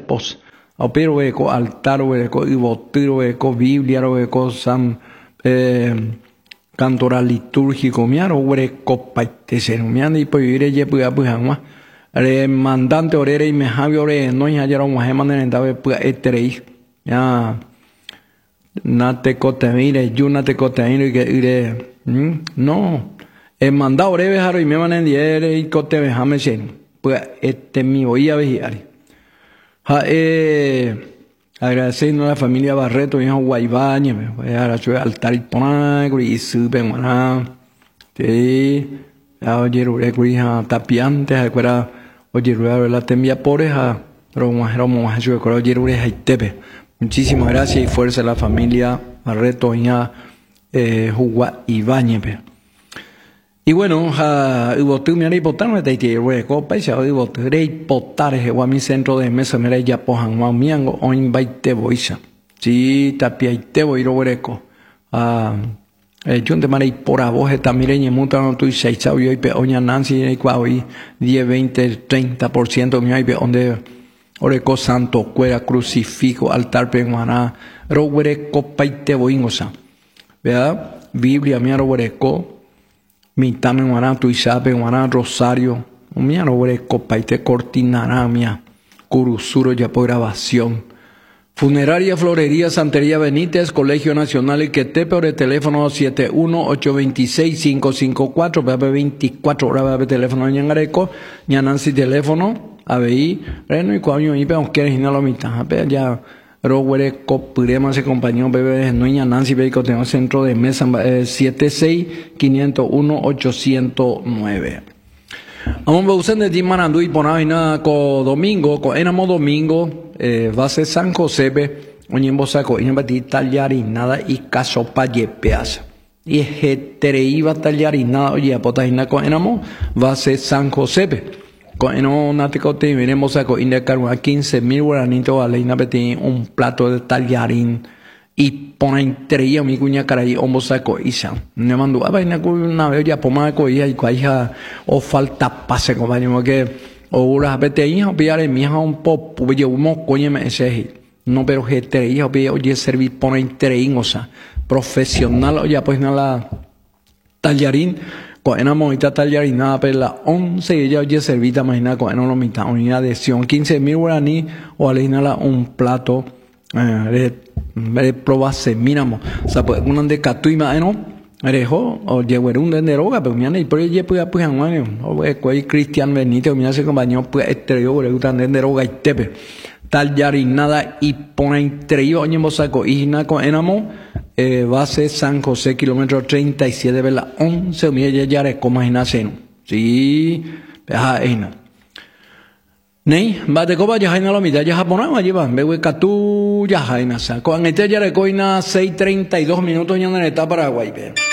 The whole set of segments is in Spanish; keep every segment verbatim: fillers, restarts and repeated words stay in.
pos. Opero ko altar ko ibotiro ko Biblia ko sam eh, cantora litúrgico miaro ore ko paitesen miando y po ire je pua pua ma re mandante orere y me javi ore no ya era un manemane ndabe pua eterei ya nate ko te mire yunate ko te mire que ire no el mandado ore jaro y me manen diere y ko te jame sen pua este mi oía vejiari. Ha, eh, agradeciendo a la familia Barreto y a Guaybaña, me a la altar y poner y sube maná. Sí, oye, rure ha tapiante, ha cuera, oye, rure la temia poreja, romo, romo, yo creo oye, rure ha tepe. Muchísimas gracias y fuerza a la familia Barreto y a eh, Guaybaña. Y bueno, hubo tú me haré votar, me te diré, copa, y se ha oído votar, es a mi centro de mesa, me haré ya pojan, más miango, o invite boisa. Sí, tapia y te voy a reco. Ah, yo te maré por a vos, esta mireña, muta no tú y seis, y hoy peoña Nancy, y hoy diez, veinte, treinta por ciento, mi hay donde oreco santo, cuera, crucifijo, altar, penguaná, roguereco, pa y te voy, goza. ¿Verdad? Biblia, mi roguereco. Mi tame guaná, tu isabe guaná, rosario, mía no huele copa y te cortinará, mía, curusuro ya por grabación. Funeraria Florería Santería Benítez, Colegio Nacional Iquetepe, por el teléfono siete uno ocho dos seis cinco cinco cuatro, veinticuatro horas de teléfono en Yangareco, Yanansi teléfono, A B I, Reno y Cuaño, y pero quieres ir a la mitad, ya. Roguere copurema se compañero bebé Nuña Nancy Beico tengo centro de mesa eh, siete seis cinco cero uno ocho cero nueve. Vamos a usar de Timanandú y poner nada co domingo, co enamo domingo, eh, va a ser San José be, oñembo saco, y no tallar y nada y caso pa yepeas. Y hetereiva tallar y nada, oye, apotajina co enamo, va a ser San José be. No, naticote, miremos a indicar a quince mil guaranitos a leina beti un plato de tallarín y pone entre ellos mi cuña caray, homo saco isa. Me mandó a vaina con una vez ya pomada coía y cuaya o falta pase, compañero, que o uras bete hija, pillar mi hija un poco, yo humo coño me ese. No, pero que te hija, oye, servir pone entre ellos, profesional, oye, pues nada, tallarín. Con una monita tallarín nada pela once y ella oye servita imagina con una mitad unidad de acción quince mil guaraní o alina un plato eh, de probase míramos o sea pues una de catuima no erejo o llevar un de droga pero mira y por ella pues pues año o pues coi Cristian Benítez mira se compañero pues exterior le gustan de droga y tepe tallarín nada y pone entre ellos oye mosaco y nada con enamo Eh, base San José, kilómetro treinta y siete, de la once, mil ya ya como imaginación. Sí, peja eina. Nei, bate copa ya haina lo mitad ya japonés, allí van, bebe catu ya haina sa. Con este ya recoina seis treinta y dos minutos ya en está Paraguay.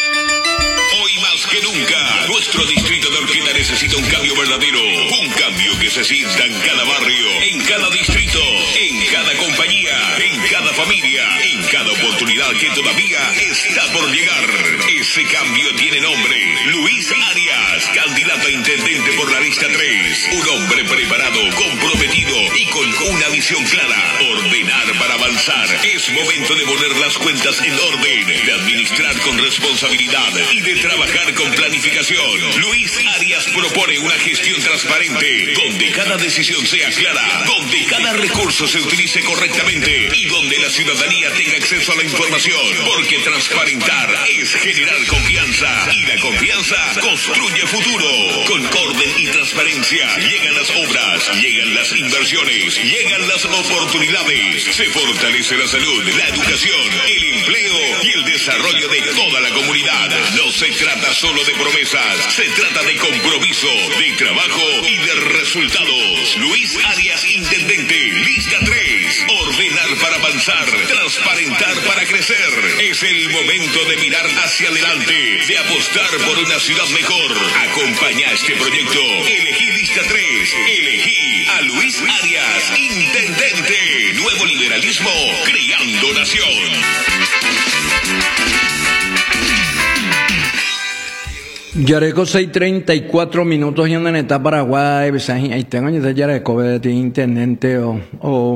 Hoy más que nunca, nuestro distrito de Orquídea necesita un cambio verdadero, un cambio que se sienta en cada barrio, en cada distrito, en cada compañía, en cada familia, en cada oportunidad que todavía está por llegar. Ese cambio tiene nombre, Luis Arias, candidato a intendente por la lista tres, un hombre preparado, comprometido y con una visión clara, ordenar para avanzar. Es momento de poner las cuentas en orden, de administrar con responsabilidad y de trabajar con planificación. Luis Arias propone una gestión transparente, donde cada decisión sea clara, donde cada recurso se utilice correctamente y donde la ciudadanía tenga acceso a la información, porque transparentar es generar confianza y la confianza construye futuro. Con orden y transparencia llegan las obras, llegan las inversiones, llegan las oportunidades, se fortalece la salud, la educación, el empleo y el desarrollo de toda la comunidad. No se trata solo de promesas, se trata de compromiso, de trabajo y de resultados. Luis Arias, intendente, lista tres. Ordenar para avanzar, transparentar para crecer. Es el momento de mirar hacia adelante, de apostar por una ciudad mejor. Acompaña este proyecto. Elegí lista tres. Elegí a Luis Arias, intendente. Nuevo liberalismo, creando nación. Yareco seis treinta y cuatro minutos y en está Paraguay, ahí tengo ya Yareco de intendente o, o